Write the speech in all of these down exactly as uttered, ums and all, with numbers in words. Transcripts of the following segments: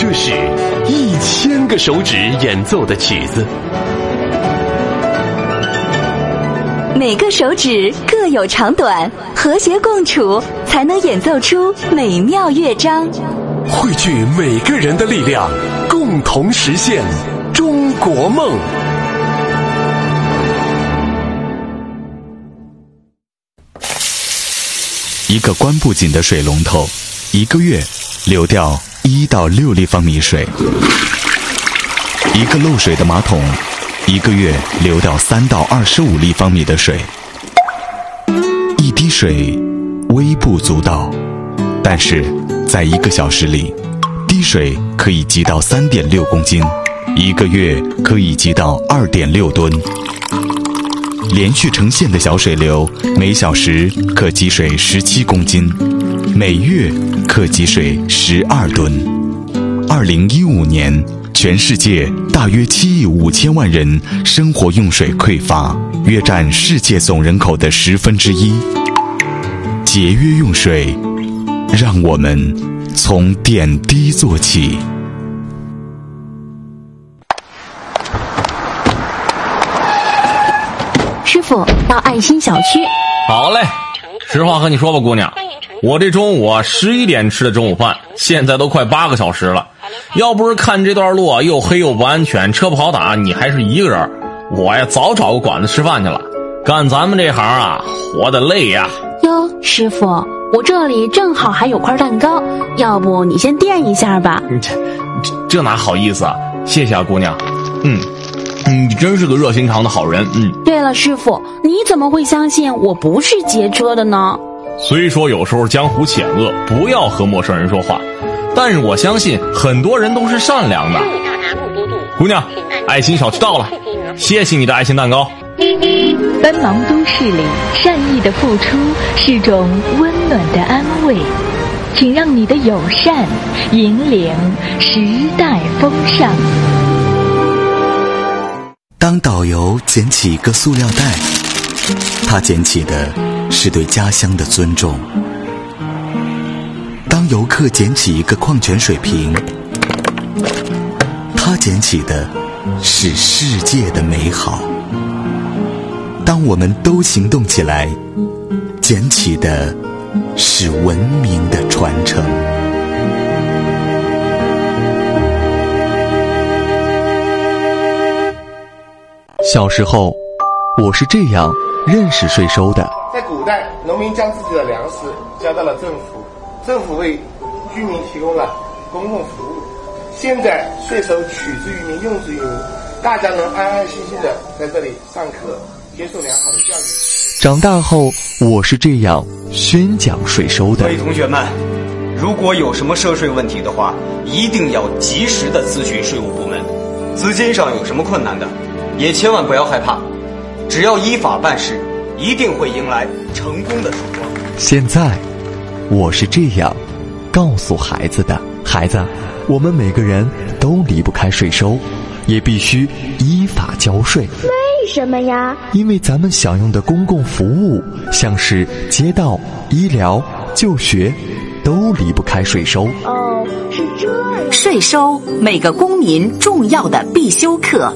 个是一千个手指演奏的曲子。 每个手指各有长短，和谐共处，才能演奏出美妙乐章。 汇聚每个人的力量，共同实现中国梦。 一个关不紧的水龙头，一个月流掉一到六立方米水；一个漏水的马桶，一个月流掉三到二十五立方米的水。一滴水微不足道，但是在一个小时里，滴水可以积到三点六公斤，一个月可以积到二点六吨。连续成线的小水流，每小时可积水十七公斤，每月可积水十二吨。二零一五年，全世界大约七亿五千万人生活用水匮乏，约占世界总人口的十分之一。节约用水，让我们从点滴做起。 师傅，到爱心小区。 好嘞，实话和你说吧，姑娘，我这中午啊十一点吃的中午饭，现在都快八个小时了。要不是看这段路啊又黑又不安全，车不好打，你还是一个人，我呀早找个馆子吃饭去了。干咱们这行啊，活得累呀。 哟，师傅，我这里正好还有块蛋糕，要不你先垫一下吧。 这这这哪好意思啊，谢谢啊，姑娘。嗯。你真是个热心肠的好人。嗯。 对了，师傅，你怎么会相信我不是劫车的呢？ 虽说有时候江湖险恶，不要和陌生人说话，但是我相信很多人都是善良的。姑娘，爱心小区到了，谢谢你的爱心蛋糕。 奔忙都市里，善意的付出是种温暖的安慰，请让你的友善引领时代风尚。 当导游捡起一个塑料袋，他捡起的是对家乡的尊重；当游客捡起一个矿泉水瓶，他捡起的是世界的美好。当我们都行动起来，捡起的是文明的传承。 小时候，我是这样认识税收的。 在古代，农民将自己的粮食交到了政府，政府为居民提供了公共服务。现在税收取之于民，用之于民，大家能安安心心的在这里上课，接受良好的教育。 长大后，我是这样宣讲税收的。 各位同学们，如果有什么涉税问题的话，一定要及时的咨询税务部门。资金上有什么困难的，也千万不要害怕，只要依法办事，一定会迎来成功的曙光。 现在，我是这样告诉孩子的：孩子，我们每个人都离不开税收，也必须依法交税。 为什么呀？ 因为咱们享用的公共服务，像是街道、医疗、就学，都离不开税收。 哦，是这样。 税收，每个公民重要的必修课。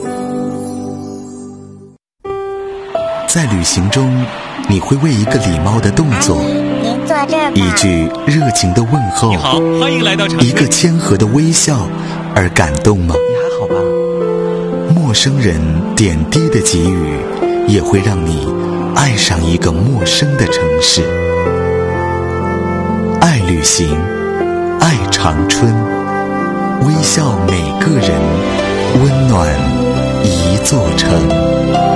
在旅行中，你会为一个礼貌的动作， 您坐这儿吧， 一句热情的问候， 你好，欢迎来到长一个谦和的微笑而感动吗？ 你还好吧？ 陌生人点滴的给予，也会让你爱上一个陌生的城市。爱旅行，爱长春，微笑每个人，温暖一座城。